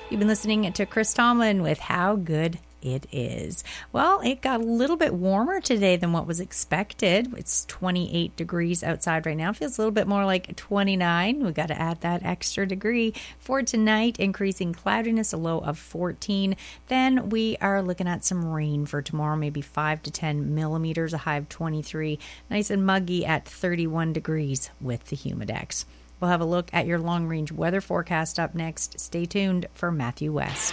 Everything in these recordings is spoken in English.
You've been listening to Chris Tomlin with How Good It Is. Well, it got a little bit warmer today than what was expected. It's 28 degrees outside right now. Feels a little bit more like 29. We got to add that extra degree. For tonight, increasing cloudiness, a low of 14. Then we are looking at some rain for tomorrow, maybe 5 to 10 millimeters, a high of 23. Nice and muggy at 31 degrees with the Humidex. We'll have a look at your long-range weather forecast up next. Stay tuned for Matthew West.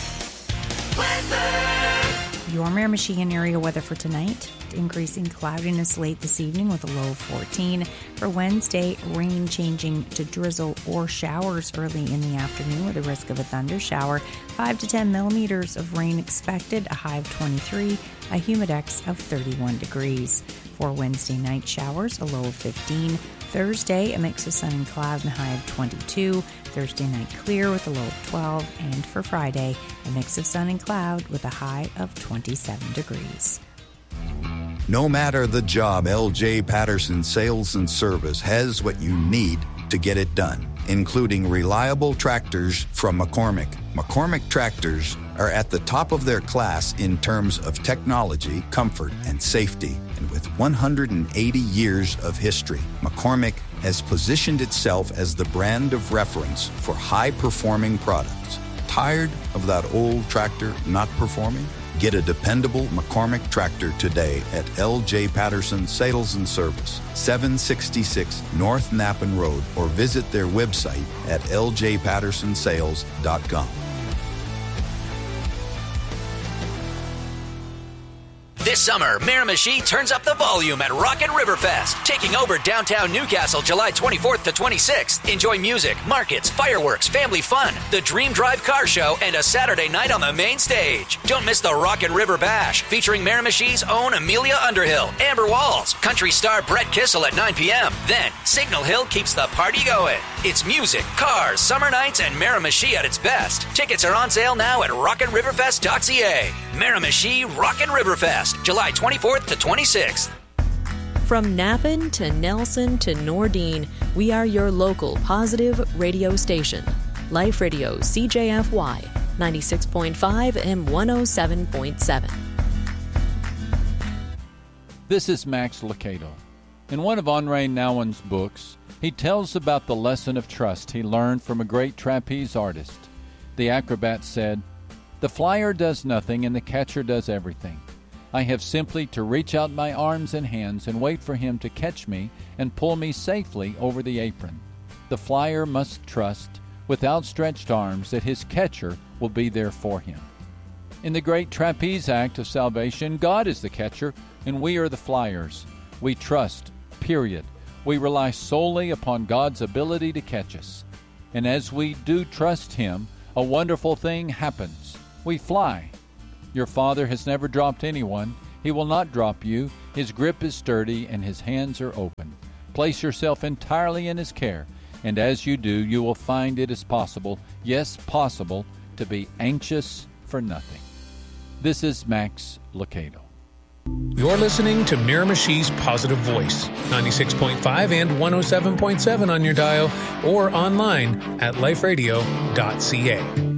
Your Miramichi area weather for tonight. Increasing cloudiness late this evening with a low of 14. For Wednesday, rain changing to drizzle or showers early in the afternoon with a risk of a thunder shower. 5 to 10 millimeters of rain expected, a high of 23, a humidex of 31 degrees. For Wednesday night, showers, a low of 15. Thursday, a mix of sun and cloud and a high of 22. Thursday night, clear with a low of 12. And for Friday, a mix of sun and cloud with a high of 27 degrees. No matter the job, LJ Patterson Sales and Service has what you need to get it done, including reliable tractors from McCormick. McCormick tractors are at the top of their class in terms of technology, comfort, and safety. And with 180 years of history, McCormick has positioned itself as the brand of reference for high-performing products. Tired of that old tractor not performing? Get a dependable McCormick tractor today at LJ Patterson Sales and Service, 766 North Nappen Road, or visit their website at ljpattersonsales.com. This summer, Miramichi turns up the volume at Rockin' Riverfest, taking over downtown Newcastle July 24th to 26th. Enjoy music, markets, fireworks, family fun, the Dream Drive car show, and a Saturday night on the main stage. Don't miss the Rockin' River Bash, featuring Miramichi's own Amelia Underhill, Amber Walls, country star Brett Kissel at 9 p.m. Then, Signal Hill keeps the party going. It's music, cars, summer nights, and Miramichi at its best. Tickets are on sale now at rockinriverfest.ca. Miramichi Rockin' Riverfest, July 24th to 26th. From Nappen to Nelson to Nordine, we are your local positive radio station. Life Radio CJFY 96.5 and 107.7. This is Max Lucado. In one of Henri Nouwen's books, he tells about the lesson of trust he learned from a great trapeze artist. The acrobat said, "The flyer does nothing and the catcher does everything. I have simply to reach out my arms and hands and wait for him to catch me and pull me safely over the apron. The flyer must trust, with outstretched arms, that his catcher will be there for him." In the great trapeze act of salvation, God is the catcher and we are the flyers. We trust, period. We rely solely upon God's ability to catch us. And as we do trust Him, a wonderful thing happens. We fly. Your Father has never dropped anyone. He will not drop you. His grip is sturdy and His hands are open. Place yourself entirely in His care, and as you do, you will find it is possible, yes, possible, to be anxious for nothing. This is Max Lucado. You're listening to Miramichi's Positive Voice, 96.5 and 107.7 on your dial, or online at liferadio.ca.